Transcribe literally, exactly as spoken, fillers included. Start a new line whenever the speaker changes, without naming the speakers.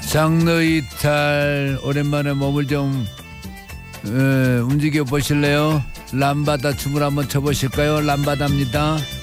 장르 이탈 오랜만에 몸을 좀 에, 움직여 보실래요? 람바다 춤을 한번 춰보실까요? 람바다입니다.